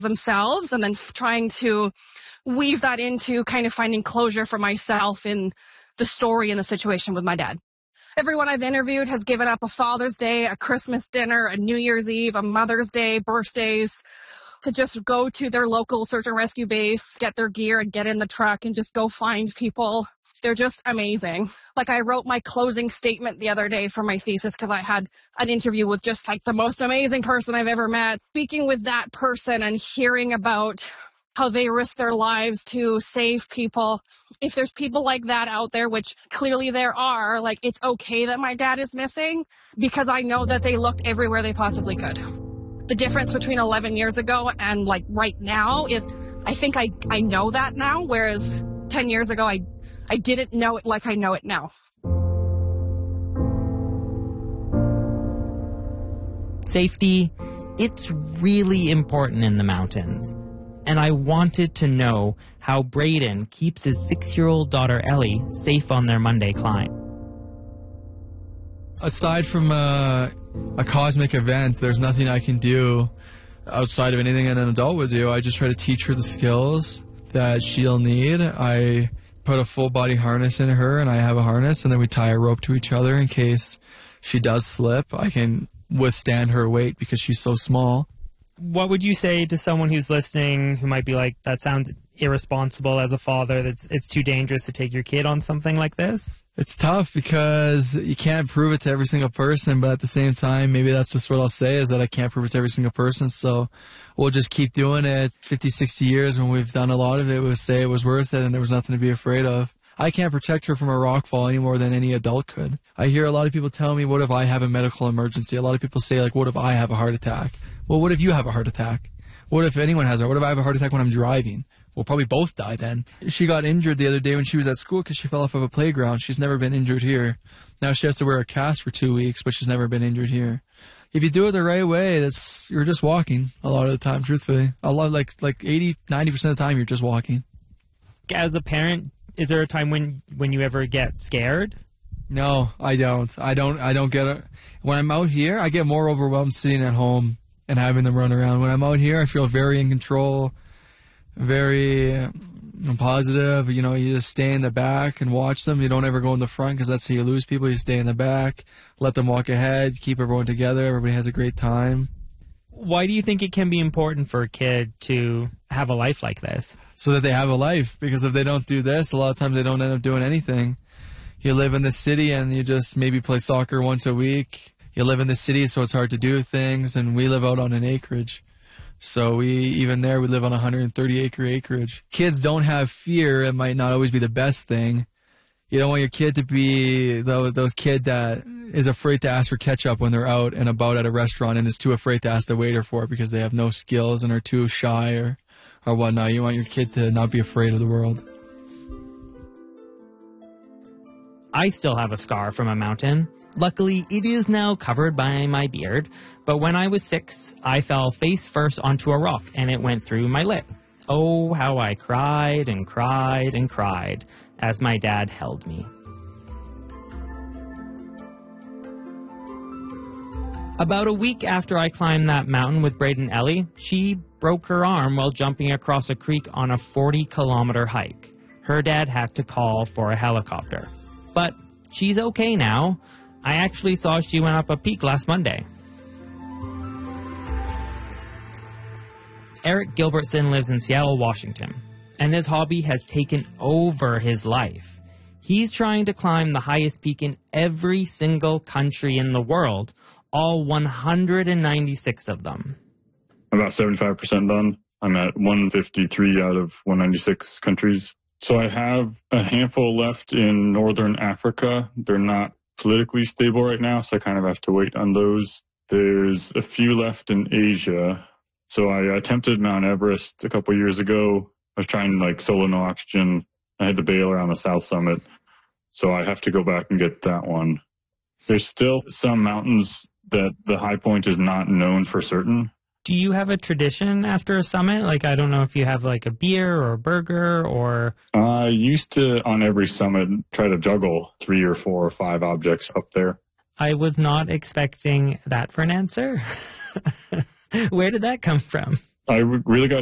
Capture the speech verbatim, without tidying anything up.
themselves, and then f- trying to weave that into kind of finding closure for myself in the story and the situation with my dad. Everyone I've interviewed has given up a Father's Day, a Christmas dinner, a New Year's Eve, a Mother's Day, birthdays, to just go to their local search and rescue base, get their gear and get in the truck and just go find people. They're just amazing. Like, I wrote my closing statement the other day for my thesis because I had an interview with just like the most amazing person I've ever met. Speaking with that person and hearing about how they risk their lives to save people. If there's people like that out there, which clearly there are, like, it's okay that my dad is missing because I know that they looked everywhere they possibly could. The difference between eleven years ago and like right now is I think I, I know that now, whereas ten years ago, I, I didn't know it like I know it now. Safety, it's really important in the mountains. And I wanted to know how Braden keeps his six-year-old daughter Ellie safe on their Monday climb. Aside from a, a cosmic event, there's nothing I can do outside of anything an adult would do. I just try to teach her the skills that she'll need. I put a full-body harness in her, and I have a harness, and then we tie a rope to each other in case she does slip. I can withstand her weight because she's so small. What would you say to someone who's listening who might be like, that sounds irresponsible as a father, that's it's too dangerous to take your kid on something like this? It's tough because you can't prove it to every single person, but at the same time, maybe that's just what I'll say, is that I can't prove it to every single person, so we'll just keep doing it. fifty, sixty years when we've done a lot of it, we'll say it was worth it and there was nothing to be afraid of. I can't protect her from a rock fall any more than any adult could. I hear a lot of people tell me, what if I have a medical emergency? A lot of people say, like, what if I have a heart attack? Well, what if you have a heart attack? What if anyone has a What if I have a heart attack when I'm driving? We'll probably both die then. She got injured the other day when she was at school because she fell off of a playground. She's never been injured here. Now she has to wear a cast for two weeks, but she's never been injured here. If you do it the right way, that's you're just walking a lot of the time, truthfully. A lot, like like eighty, ninety percent of the time, you're just walking. As a parent, is there a time when, when you ever get scared? No, I don't. I don't. I don't get it. When I'm out here, I get more overwhelmed sitting at home and having them run around. When I'm out here, I feel very in control, very um, positive. You know, you just stay in the back and watch them. You don't ever go in the front because that's how you lose people. You stay in the back, let them walk ahead, keep everyone together. Everybody has a great time. Why do you think it can be important for a kid to have a life like this? So that they have a life, because if they don't do this, a lot of times they don't end up doing anything. You live in the city and you just maybe play soccer once a week. You live in the city, so it's hard to do things, and we live out on an acreage. So we, even there, we live on a one hundred thirty acre acreage. Kids don't have fear. It might not always be the best thing. You don't want your kid to be those, those kid that is afraid to ask for ketchup when they're out and about at a restaurant and is too afraid to ask the waiter for it because they have no skills and are too shy or, or whatnot. You want your kid to not be afraid of the world. I still have a scar from a mountain. Luckily, it is now covered by my beard, but when I was six, I fell face first onto a rock and it went through my lip. Oh, how I cried and cried and cried as my dad held me. About a week after I climbed that mountain with Braden Ellie, she broke her arm while jumping across a creek on a forty kilometer hike. Her dad had to call for a helicopter. But she's okay now. I actually saw she went up a peak last Monday. Eric Gilbertson lives in Seattle, Washington, and his hobby has taken over his life. He's trying to climb the highest peak in every single country in the world, all one hundred ninety-six of them. About seventy-five percent done. I'm at one fifty-three out of one ninety-six countries. So I have a handful left in Northern Africa. They're not politically stable right now, so I kind of have to wait on those. There's a few left in Asia. So I attempted Mount Everest a couple years ago. I was trying like solo no oxygen. I had to bail around the South Summit. So I have to go back and get that one. There's still some mountains that the high point is not known for certain. Do you have a tradition after a summit? Like, I don't know if you have like a beer or a burger or... I used to, on every summit, try to juggle three or four or five objects up there. I was not expecting that for an answer. Where did that come from? I really got